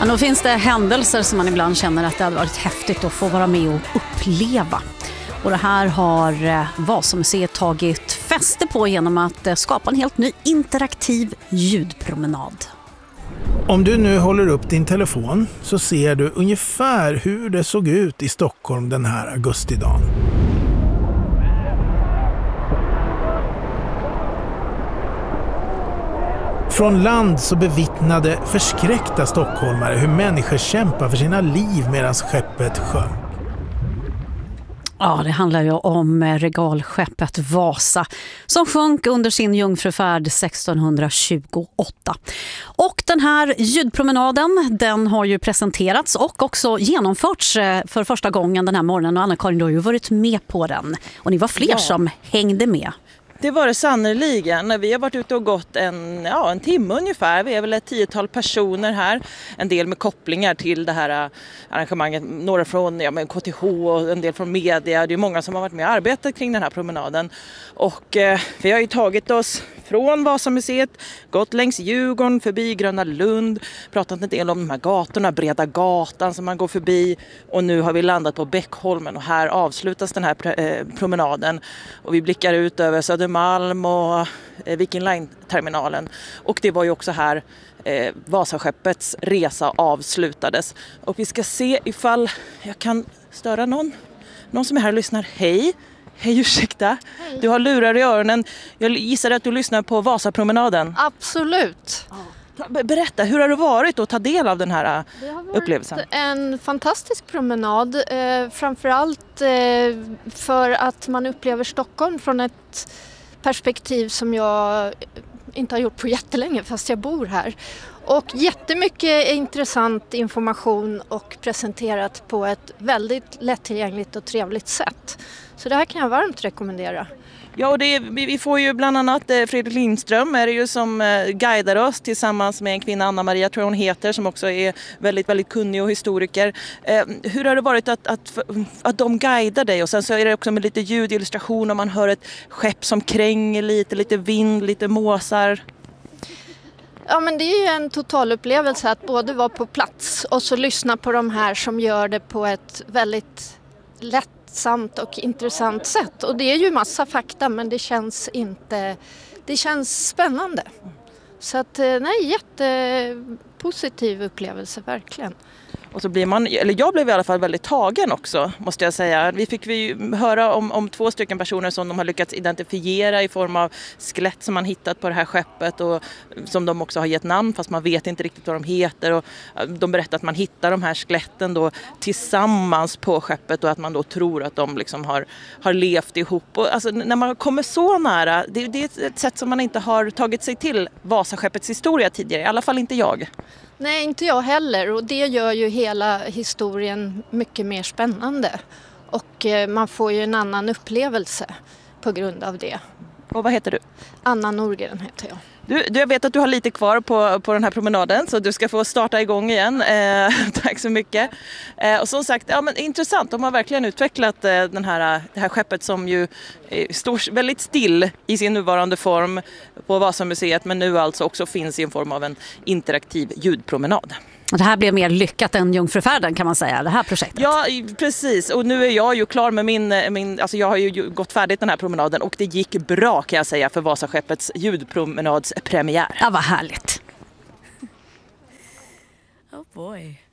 Ja, då finns det händelser som man ibland känner att det hade varit häftigt att få vara med och uppleva. Och det här har Vasamuseet tagit fäste på genom att skapa en helt ny interaktiv ljudpromenad. Om du nu håller upp din telefon så ser du ungefär hur det såg ut i Stockholm den här augustidagen. Från land så bevittnade förskräckta stockholmare hur människor kämpar för sina liv medan skeppet sjönk. Ja, det handlar ju om regalskeppet Vasa som sjönk under sin jungfrufärd 1628. Och den här ljudpromenaden, den har ju presenterats och också genomförts för första gången den här morgonen. Och Anna-Karin, du har ju varit med på den. Och ni var fler som hängde med. Det var det sannoliken. Vi har varit ute och gått en timme ungefär. Vi är väl ett 10-tal personer här. En del med kopplingar till det här arrangemanget. Några från KTH och en del från media. Det är många som har varit med och arbetat kring den här promenaden. Och vi har ju tagit oss från Vasamuseet, gått längs Djurgården, förbi Gröna Lund, pratat en del om de här gatorna, Breda gatan som man går förbi. Och nu har vi landat på Bäckholmen och här avslutas den här promenaden. Och vi blickar ut över Södermalm och Viking Line-terminalen. Och det var ju också här Vasaskeppets resa avslutades. Och vi ska se ifall jag kan störa någon. Någon som är här och lyssnar. Hej! Hej, ursäkta. Hej. Du har lurar i öronen. Jag gissar att du lyssnar på Vasapromenaden. Absolut. Berätta, hur har det varit att ta del av den här upplevelsen? Det har varit en fantastisk promenad. Framförallt för att man upplever Stockholm från ett perspektiv som jag inte har gjort på jättelänge fast jag bor här. Och jättemycket intressant information och presenterat på ett väldigt lättillgängligt och trevligt sätt. Så det här kan jag varmt rekommendera. Ja, och vi får ju bland annat Fredrik Lindström är det ju som guidar oss tillsammans med en kvinna, Anna-Maria tror hon heter, som också är väldigt, väldigt kunnig och historiker. Hur har det varit att de guidar dig? Och sen så är det också med lite ljudillustration och man hör ett skepp som kränger lite vind, lite måsar. Ja, men det är ju en totalupplevelse att både vara på plats och så lyssna på de här som gör det på ett väldigt lättsamt och intressant sätt. Och det är ju massa fakta men det känns spännande. Så att jättepositiv upplevelse verkligen. Och så blir jag blev i alla fall väldigt tagen också, måste jag säga. Vi fick höra om 2 stycken personer som de har lyckats identifiera i form av skelett som man hittat på det här skeppet och som de också har gett namn fast man vet inte riktigt vad de heter. Och de berättar att man hittar de här skeletten då tillsammans på skeppet och att man då tror att de liksom har levt ihop. Och alltså, när man kommer så nära, det är ett sätt som man inte har tagit sig till Vasaskeppets historia tidigare, i alla fall inte jag. Nej, inte jag heller och det gör ju hela historien mycket mer spännande och man får ju en annan upplevelse på grund av det. Och vad heter du? Anna Norgren heter jag. Jag vet att du har lite kvar på den här promenaden så du ska få starta igång igen. Tack så mycket. Och som sagt, men intressant. De har verkligen utvecklat det här skeppet som ju står väldigt still i sin nuvarande form på Vasamuseet men nu alltså också finns i en form av en interaktiv ljudpromenad. Och det här blev mer lyckat än jungfrufärden kan man säga, det här projektet. Ja, precis. Och nu är jag ju klar med alltså jag har ju gått färdigt den här promenaden och det gick bra kan jag säga för Vasaskeppets ljudpromenadspremiär. Ja, vad härligt. Oh boy.